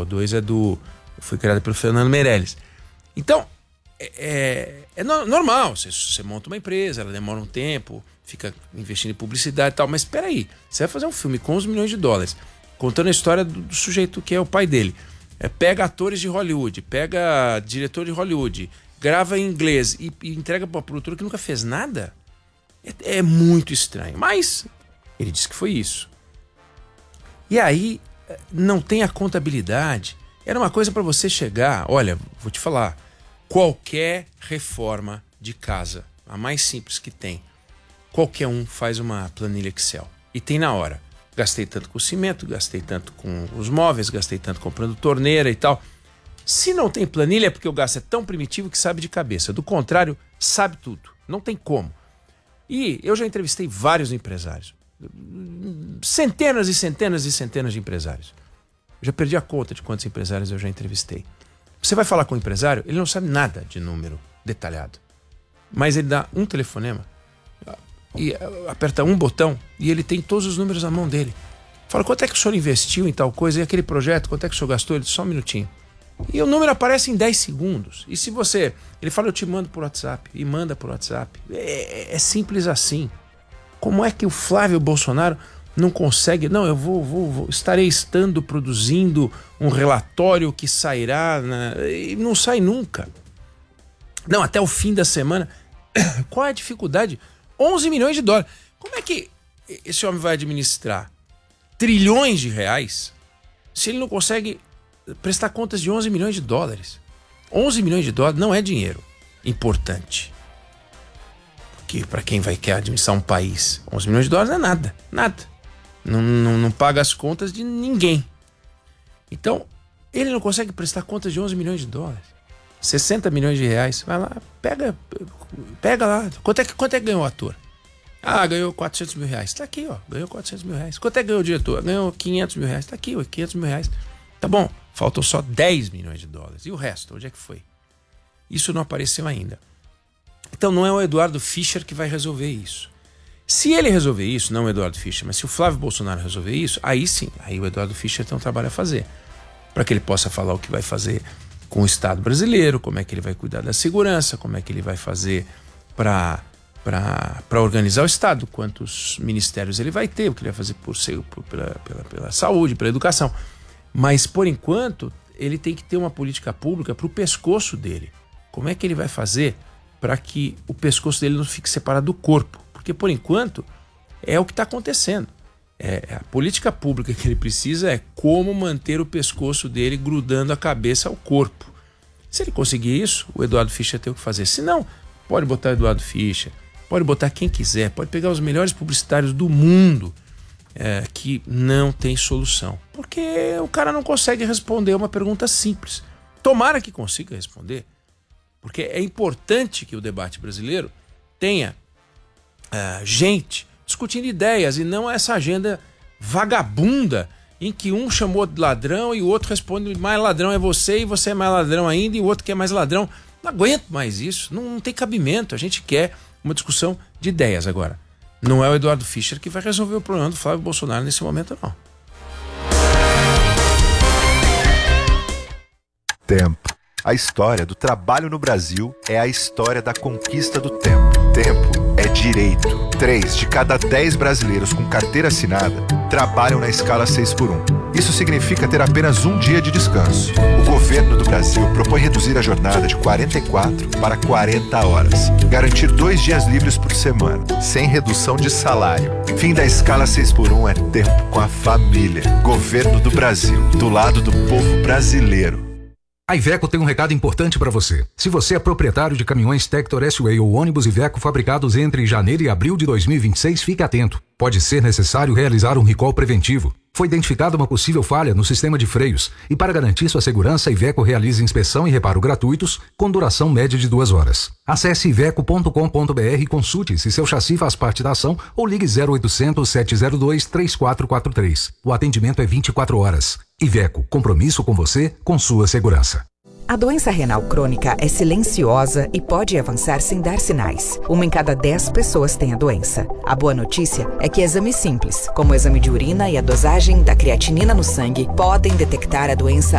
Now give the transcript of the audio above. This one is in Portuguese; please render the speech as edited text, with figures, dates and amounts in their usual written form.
O2 foi criado pelo Fernando Meirelles. Então, normal, você monta uma empresa, ela demora um tempo, fica investindo em publicidade e tal, mas espera aí, você vai fazer um filme com $11 milhões, contando a história do sujeito que é o pai dele. Pega atores de Hollywood, pega diretor de Hollywood, grava em inglês e entrega para uma produtora que nunca fez nada. É muito estranho, mas ele disse que foi isso. E aí, não tem a contabilidade. Era uma coisa para você chegar, olha, vou te falar, qualquer reforma de casa, a mais simples que tem, qualquer um faz uma planilha Excel e tem na hora. Gastei tanto com cimento, gastei tanto com os móveis, gastei tanto comprando torneira e tal. Se não tem planilha é porque o gasto é tão primitivo que sabe de cabeça. Do contrário, sabe tudo. Não tem como. E eu já entrevistei vários empresários. Centenas e centenas e centenas de empresários. Eu já perdi a conta de quantos empresários eu já entrevistei. Você vai falar com o empresário, ele não sabe nada de número detalhado. Mas ele dá um telefonema e aperta um botão e ele tem todos os números na mão dele. Fala, quanto é que o senhor investiu em tal coisa? E aquele projeto, quanto é que o senhor gastou? Ele diz, só um minutinho. E o número aparece em 10 segundos. E se você... Ele fala, eu te mando por WhatsApp. E manda por WhatsApp. É simples assim. Como é que o Flávio Bolsonaro não consegue... Não, eu estarei produzindo um relatório que sairá... E não sai nunca. Não, até o fim da semana. Qual é a dificuldade? $11 milhões. Como é que esse homem vai administrar trilhões de reais se ele não consegue prestar contas de $11 milhões? $11 milhões não é dinheiro importante. Porque para quem quer administrar um país, $11 milhões não é nada. Nada. Não paga as contas de ninguém. Então, ele não consegue prestar contas de $11 milhões. $60 milhões. Vai lá, pega lá. Quanto é que ganhou o ator? Ganhou $400 mil. Tá aqui, ó. Ganhou $400 mil. Quanto é que ganhou o diretor? Ganhou $500 mil. Tá aqui, ó. $500 mil. Tá bom. Faltam só $10 milhões. E o resto, onde é que foi? Isso não apareceu ainda. Então não é o Eduardo Fischer que vai resolver isso. Se ele resolver isso, não o Eduardo Fischer, mas se o Flávio Bolsonaro resolver isso, aí sim, aí o Eduardo Fischer tem um trabalho a fazer. Para que ele possa falar o que vai fazer com o Estado brasileiro, como é que ele vai cuidar da segurança, como é que ele vai fazer para organizar o Estado, quantos ministérios ele vai ter, o que ele vai fazer pela saúde, pela educação. Mas, por enquanto, ele tem que ter uma política pública para o pescoço dele. Como é que ele vai fazer para que o pescoço dele não fique separado do corpo? Porque, por enquanto, é o que está acontecendo. A política pública que ele precisa é como manter o pescoço dele grudando a cabeça ao corpo. Se ele conseguir isso, o Eduardo Fischer tem o que fazer. Se não, pode botar o Eduardo Fischer, pode botar quem quiser, pode pegar os melhores publicitários do mundo, que não tem solução. Porque o cara não consegue responder uma pergunta simples. Tomara que consiga responder, porque é importante que o debate brasileiro tenha gente discutindo ideias e não essa agenda vagabunda em que um chamou de ladrão e o outro responde mais ladrão é você e você é mais ladrão ainda e o outro quer mais ladrão. Não aguento mais isso, não tem cabimento. A gente quer uma discussão de ideias agora. Não é o Eduardo Fischer que vai resolver o problema do Flávio Bolsonaro nesse momento, não. Tempo. A história do trabalho no Brasil é a história da conquista do tempo. Tempo é direito. 3 de cada 10 brasileiros com carteira assinada trabalham na escala 6x1. Isso significa ter apenas um dia de descanso. O governo do Brasil propõe reduzir a jornada de 44 para 40 horas. Garantir 2 dias livres por semana, sem redução de salário. Fim da escala 6x1 é tempo com a família. Governo do Brasil, do lado do povo brasileiro. A Iveco tem um recado importante para você. Se você é proprietário de caminhões Tector S-Way ou ônibus Iveco fabricados entre janeiro e abril de 2026, fique atento. Pode ser necessário realizar um recall preventivo. Foi identificada uma possível falha no sistema de freios e para garantir sua segurança, a Iveco realiza inspeção e reparo gratuitos com duração média de 2 horas. Acesse iveco.com.br e consulte se seu chassi faz parte da ação ou ligue 0800 702 3443. O atendimento é 24 horas. Iveco, compromisso com você, com sua segurança. A doença renal crônica é silenciosa e pode avançar sem dar sinais. 1 em cada 10 pessoas tem a doença. A boa notícia é que exames simples, como o exame de urina e a dosagem da creatinina no sangue, podem detectar a doença